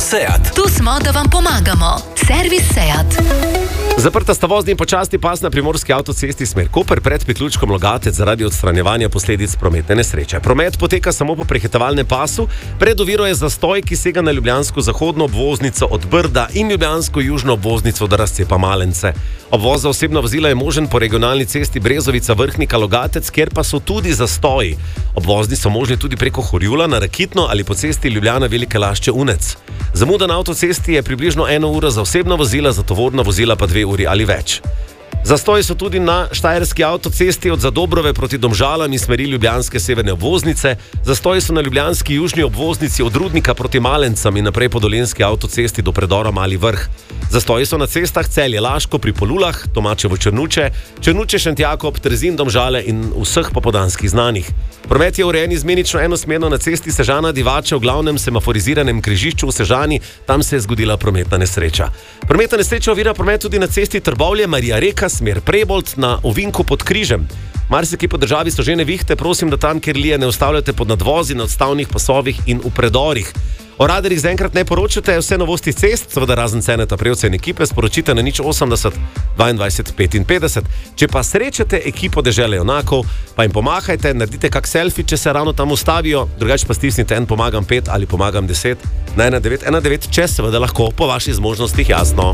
SEAT. Tu smo, da vam pomagamo. Servis SEAT. Zaprta sta vozni in počasni pas na primorski avtocesti smer Koper pred priključkom Logatec zaradi odstranjevanja posledic prometne nesreče. Promet poteka samo po prehitevalnem pasu, pred oviro je zastoj, ki sega na ljubljansko zahodno obvoznico od Brda in ljubljansko južno obvoznico do razcepa Malence. Obvoz za osebna vozila je možen po regionalni cesti Brezovica-Vrhnika Logatec, kjer pa so tudi zastoji. Obvozni so možni tudi preko Horjula na Rakitno ali po cesti Ljubljana-Velike Lašče-Unec. Zamuda na avtocesti je približno 1 ura za osebna vozila, za tovorna vozila pa 2 uri ali več. Zastoji so tudi na štajerski avtocesti od Zadobrove proti Domžalam in smeri ljubljanske severne obvoznice. Zastoji so na ljubljanski južni obvoznici od Rudnika proti Malencam in naprej po dolenjski avtocesti do predora Mali Vrh. Zastoji so na cestah Celje-Laško pri Polulah, Tomačevo-Črnuče, Črnuče-Šentjakob, Trzin-Domžale in vseh popodanskih znanih. Promet je urejen izmenično enosmerno na cesti Sežana-Divača v glavnem semaforiziranem križišču v Sežani, tam se je zgodila prometna nesreča. Prometna nesreča ovira promet tudi na cesti Trbovlje-Marija Reka, smer Prebold na ovinku pod Križem. Marsikje po državi so že nevihte, prosim, da tam, kjer lije, ne ustavljate pod nadvozi, na odstavnih pasovih in v predorih. O radarjih zaenkrat ne poročate, vse novosti cest, seveda razen Ceneta Prevcen ekipe, sporočite na 080 22 55. Če pa srečate ekipo Dežele junakov, pa jim pomahajte, naredite kak selfie, če se ravno tam ustavijo, drugače pa stisnite en pomagam 5 ali pomagam 10 na 1919, če seveda lahko po vaših zmožnostih, jasno.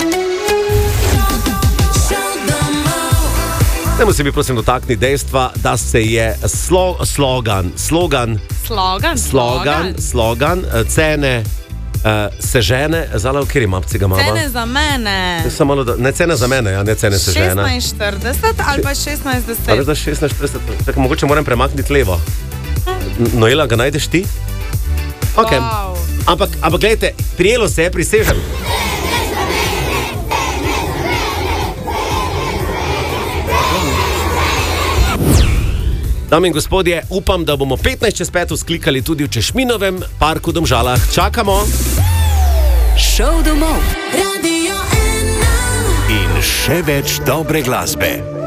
Dajmo se mi prosim dotakniti dejstva, da se je slogan cene sežene, zala, v kjeri mapci ga imamo? Cene za mene. Ne cene za mene, ja, ne cene sežene. 16,40 ali pa 16,10. Ali da 16,40, tako mogoče moram premakniti levo. Noela, ga najdeš ti? Ok, Wow. ampak gledajte, prijelo se je, prisežem. Dame in gospodje, upam, da bomo 15 čez 5 vzklikali tudi v Češminovem parku Domžalah. Čakamo. Šov domov. In še več dobre glasbe.